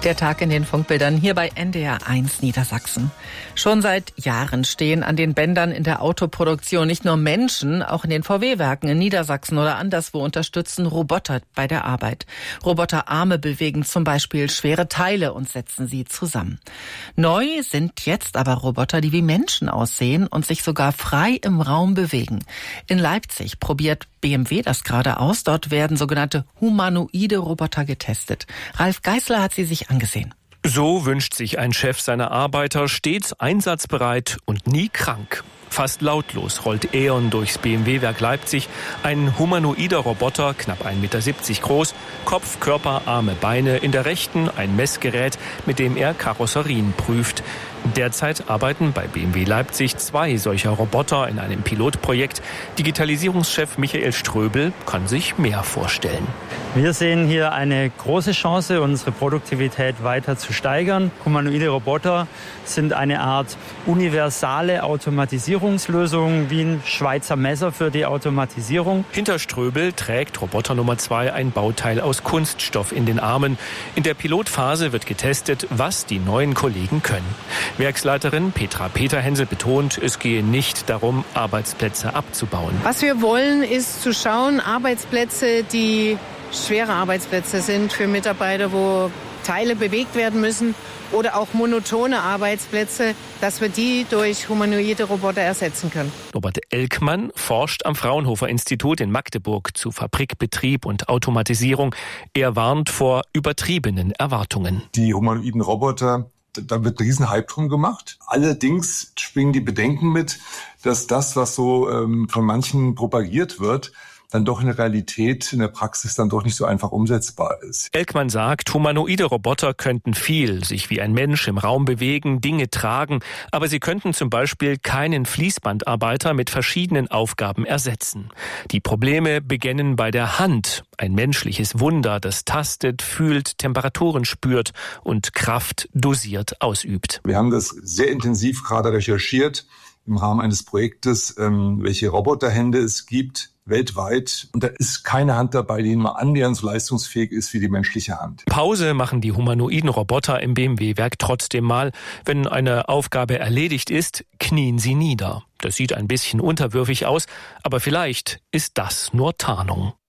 Der Tag in den Funkbildern hier bei NDR 1 Niedersachsen. Schon seit Jahren stehen an den Bändern in der Autoproduktion nicht nur Menschen, auch in den VW-Werken in Niedersachsen oder anderswo unterstützen Roboter bei der Arbeit. Roboterarme bewegen zum Beispiel schwere Teile und setzen sie zusammen. Neu sind jetzt aber Roboter, die wie Menschen aussehen und sich sogar frei im Raum bewegen. In Leipzig probiert BMW das gerade aus. Dort werden sogenannte humanoide Roboter getestet. Ralf Geißler hat sie sich angesehen. So wünscht sich ein Chef seiner Arbeiter, stets einsatzbereit und nie krank. Fast lautlos rollt E.ON durchs BMW-Werk Leipzig. Ein humanoider Roboter, knapp 1,70 Meter groß, Kopf, Körper, Arme, Beine. In der rechten ein Messgerät, mit dem er Karosserien prüft. Derzeit arbeiten bei BMW Leipzig 2 solcher Roboter in einem Pilotprojekt. Digitalisierungschef Michael Ströbel kann sich mehr vorstellen. Wir sehen hier eine große Chance, unsere Produktivität weiter zu steigern. Humanoide Roboter sind eine Art universale Automatisierungslösung, wie ein Schweizer Messer für die Automatisierung. Hinter Ströbel trägt Roboter Nummer 2 ein Bauteil aus Kunststoff in den Armen. In der Pilotphase wird getestet, was die neuen Kollegen können. Werksleiterin Petra Peterhensel betont, es gehe nicht darum, Arbeitsplätze abzubauen. Was wir wollen, ist zu schauen, Arbeitsplätze, die schwere Arbeitsplätze sind für Mitarbeiter, wo Teile bewegt werden müssen oder auch monotone Arbeitsplätze, dass wir die durch humanoide Roboter ersetzen können. Robert Elkmann forscht am Fraunhofer-Institut in Magdeburg zu Fabrikbetrieb und Automatisierung. Er warnt vor übertriebenen Erwartungen. Die humanoiden Roboter, da wird ein Riesenhype drum gemacht. Allerdings schwingen die Bedenken mit, dass das, was so von manchen propagiert wird, dann doch in der Realität, in der Praxis dann doch nicht so einfach umsetzbar ist. Elkmann sagt, humanoide Roboter könnten viel, sich wie ein Mensch im Raum bewegen, Dinge tragen, aber sie könnten zum Beispiel keinen Fließbandarbeiter mit verschiedenen Aufgaben ersetzen. Die Probleme beginnen bei der Hand, ein menschliches Wunder, das tastet, fühlt, Temperaturen spürt und Kraft dosiert ausübt. Wir haben das sehr intensiv gerade recherchiert im Rahmen eines Projektes, welche Roboterhände es gibt weltweit. Und da ist keine Hand dabei, die mal annähernd so leistungsfähig ist wie die menschliche Hand. Pause machen die humanoiden Roboter im BMW-Werk trotzdem mal. Wenn eine Aufgabe erledigt ist, knien sie nieder. Das sieht ein bisschen unterwürfig aus, aber vielleicht ist das nur Tarnung.